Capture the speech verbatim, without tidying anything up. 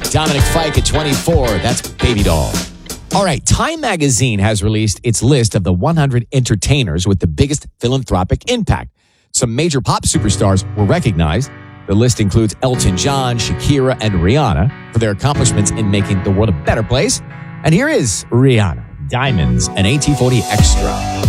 Dominic Fike at twenty-four. That's Baby Doll. All right, Time Magazine has released its list of the one hundred entertainers with the biggest philanthropic impact. Some major pop superstars were recognized. The list includes Elton John, Shakira, and Rihanna for their accomplishments in making the world a better place. And here is Rihanna, Diamonds, and A T forty Extra.